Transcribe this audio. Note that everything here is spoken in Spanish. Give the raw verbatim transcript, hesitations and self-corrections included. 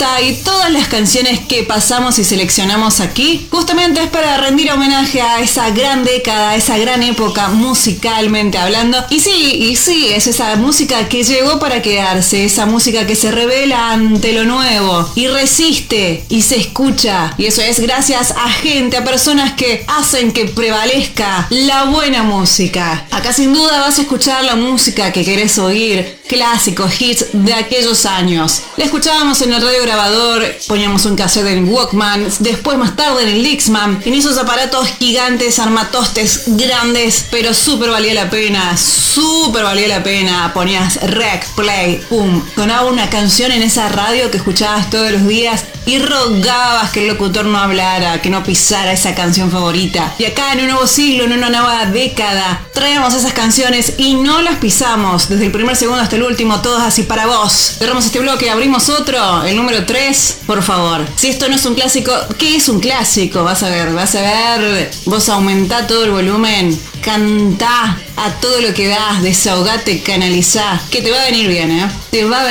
esta y todas las canciones que pasamos y seleccionamos aquí, justamente es para rendir homenaje a esa gran década, a esa gran época musicalmente hablando. Y sí, y sí, es esa música que llegó para quedarse, esa música que se revela ante lo nuevo y resiste y se escucha. Y eso es gracias a gente, a personas que hacen que prevalezca la buena música. Acá sin duda vas a escuchar la música que querés oír, clásicos, hits de aquellos años. La escuchábamos en el radio grabador, poníamos un cassette en Walkman, después más tarde en el Dixman, en esos aparatos gigantes, armatostes, grandes, pero súper valía la pena, súper valía la pena. Ponías rec, play, pum, sonaba una canción en esa radio que escuchabas todos los días y rogabas que el locutor no hablara, que no pisara esa canción favorita. Y acá en un nuevo siglo, en una nueva década, traemos esas canciones y no las pisamos, desde el primer segundo hasta el último, todos así para vos. Cerramos este bloque, abrimos otro, el número tres, por favor. Si esto no es un clásico, ¿qué es un clásico? Vas a ver, vas a ver, vos aumentá todo el volumen, cantá a todo lo que das, desahogate, canalizá, que te va a venir bien, ¿eh? Te va a venir